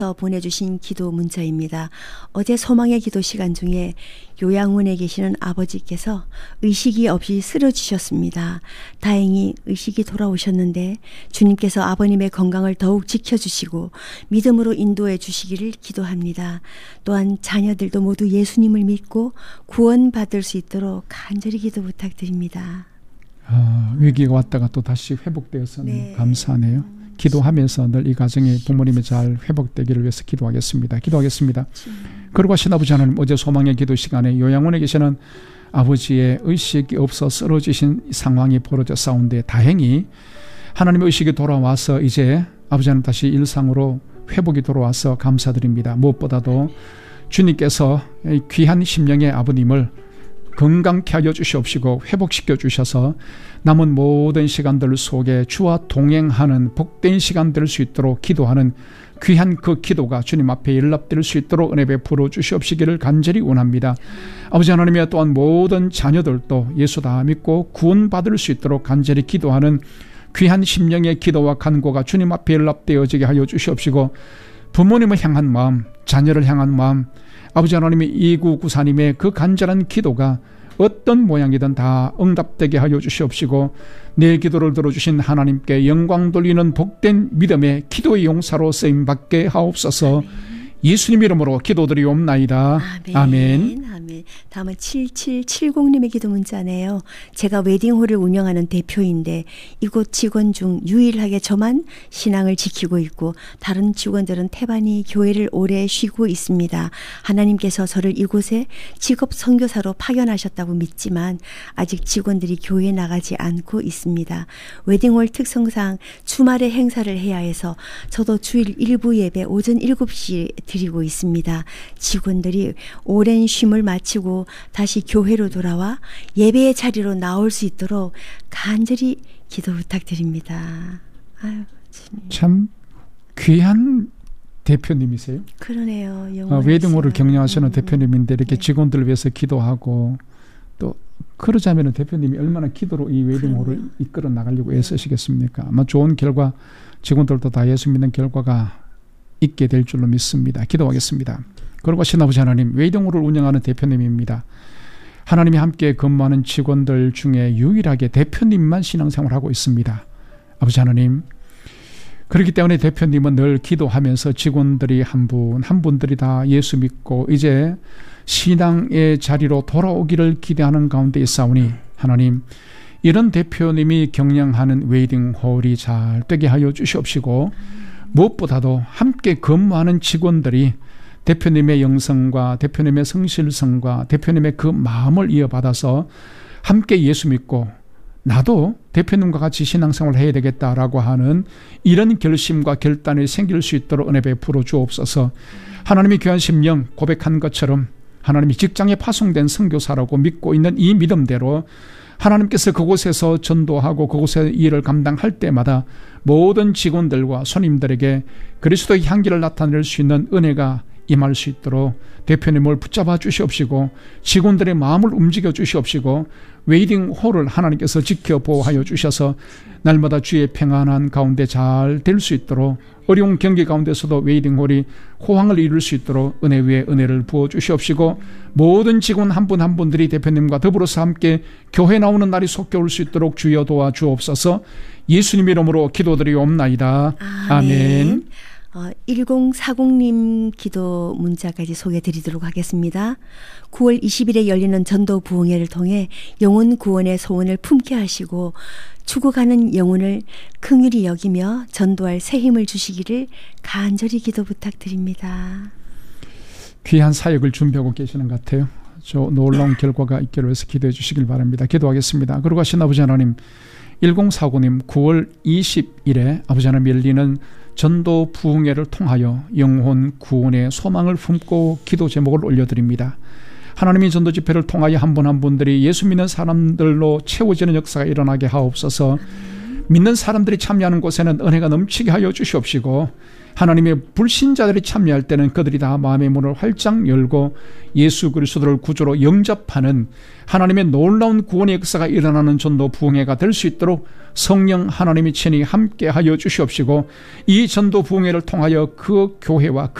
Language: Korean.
보내주신 기도 문자입니다. 어제 소망의 기도 시간 중에 요양원에 계시는 아버지께서 의식이 없이 쓰러지셨습니다. 다행히 의식이 돌아오셨는데 주님께서 아버님의 건강을 더욱 지켜주시고 믿음으로 인도해 주시기를 기도합니다. 또한 자녀들도 모두 예수님을 믿고 구원받을 수 있도록 간절히 기도 부탁드립니다. 위기가 왔다가 또 다시 회복되어서는 감사하네요. 기도하면서 늘 이 가정의 부모님이 잘 회복되기를 위해서 기도하겠습니다. 그러고 하신 아버지 하나님, 어제 소망의 기도 시간에 요양원에 계시는 아버지의 의식이 없어 쓰러지신 상황이 벌어져 싸운데 다행히 하나님의 의식이 돌아와서 이제 아버지 하나님 다시 일상으로 회복이 돌아와서 감사드립니다. 무엇보다도 주님께서 귀한 심령의 아버님을 건강케 하여 주시옵시고 회복시켜 주셔서 남은 모든 시간들 속에 주와 동행하는 복된 시간 될 수 있도록 기도하는 귀한 그 기도가 주님 앞에 연락될 수 있도록 은혜 베풀어 주시옵시기를 간절히 원합니다. 아버지 하나님의 또한 모든 자녀들도 예수 다 믿고 구원받을 수 있도록 간절히 기도하는 귀한 심령의 기도와 간구가 주님 앞에 연락되어지게 하여 주시옵시고 부모님을 향한 마음, 자녀를 향한 마음, 아버지 하나님의 2994님의 그 간절한 기도가 어떤 모양이든 다 응답되게 하여 주시옵시고 내 기도를 들어주신 하나님께 영광 돌리는 복된 믿음의 기도의 용사로 쓰임받게 하옵소서. 예수님 이름으로 기도드리옵나이다. 아멘. 다음은 7770님의 기도 문자네요. 제가 웨딩홀을 운영하는 대표인데 이곳 직원 중 유일하게 저만 신앙을 지키고 있고 다른 직원들은 태반이 교회를 오래 쉬고 있습니다. 하나님께서 저를 이곳에 직업 선교사로 파견하셨다고 믿지만 아직 직원들이 교회에 나가지 않고 있습니다. 웨딩홀 특성상 주말에 행사를 해야 해서 저도 주일 일부 예배 오전 7시 드리고 있습니다. 직원들이 오랜 쉼을 마치고 다시 교회로 돌아와 예배의 자리로 나올 수 있도록 간절히 기도 부탁드립니다. 참 귀한 대표님이세요. 그러네요. 웨딩홀을 경영하시는 대표님인데 이렇게 직원들을 위해서 기도하고 또 그러자면 대표님이 얼마나 기도로 이 웨딩홀을 이끌어 나가려고 애쓰시겠습니까? 아마 좋은 결과, 직원들도 다 예수 믿는 결과가 있게 될 줄로 믿습니다. 기도하겠습니다. 그리고 하신 아버지 하나님, 웨딩홀을 운영하는 대표님입니다. 하나님이 함께 근무하는 직원들 중에 유일하게 대표님만 신앙생활하고 있습니다. 아버지 하나님, 그렇기 때문에 대표님은 늘 기도하면서 직원들이 한 분 한 분들이 다 예수 믿고 이제 신앙의 자리로 돌아오기를 기대하는 가운데 있사오니 하나님, 이런 대표님이 경영하는 웨딩홀이 잘 되게 하여 주시옵시고 무엇보다도 함께 근무하는 직원들이 대표님의 영성과 대표님의 성실성과 대표님의 그 마음을 이어받아서 함께 예수 믿고 나도 대표님과 같이 신앙생활을 해야 되겠다라고 하는 이런 결심과 결단이 생길 수 있도록 은혜 베풀어 주옵소서. 하나님이 귀한 심령 고백한 것처럼 하나님이 직장에 파송된 선교사라고 믿고 있는 이 믿음대로 하나님께서 그곳에서 전도하고 그곳의 일을 감당할 때마다 모든 직원들과 손님들에게 그리스도의 향기를 나타낼 수 있는 은혜가 임할 수 있도록 대표님을 붙잡아 주시옵시고 직원들의 마음을 움직여 주시옵시고 웨딩홀을 하나님께서 지켜 보호하여 주셔서 날마다 주의 평안한 가운데 잘 될 수 있도록 어려운 경기 가운데서도 웨딩홀이 호황을 이룰 수 있도록 은혜 위에 은혜를 부어 주시옵시고 모든 직원 한 분 한 분들이 대표님과 더불어서 함께 교회 나오는 날이 속게 올 수 있도록 주여 도와 주옵소서. 예수님 이름으로 기도드리옵나이다. 아멘. 1040님 기도 문자까지 소개해드리도록 하겠습니다. 9월 20일에 열리는 전도 부흥회를 통해 영혼 구원의 소원을 품게 하시고 죽어가는 영혼을 긍휼히 여기며 전도할 새 힘을 주시기를 간절히 기도 부탁드립니다. 귀한 사역을 준비하고 계시는 것 같아요. 저 놀라운 결과가 있기를 위해서 기도해 주시길 바랍니다. 기도하겠습니다. 그리고 하신 아버지 하나님, 1049님 9월 20일에 아버지 하나님 열리는 전도 부흥회를 통하여 영혼 구원의 소망을 품고 기도 제목을 올려드립니다. 하나님이 전도 집회를 통하여 한 분 한 분들이 예수 믿는 사람들로 채워지는 역사가 일어나게 하옵소서. 믿는 사람들이 참여하는 곳에는 은혜가 넘치게 하여 주시옵시고 하나님의 불신자들이 참여할 때는 그들이 다 마음의 문을 활짝 열고 예수 그리스도를 구주로 영접하는 하나님의 놀라운 구원의 역사가 일어나는 전도 부흥회가 될 수 있도록 성령 하나님이 친히 함께하여 주시옵시고, 이 전도 부흥회를 통하여 그 교회와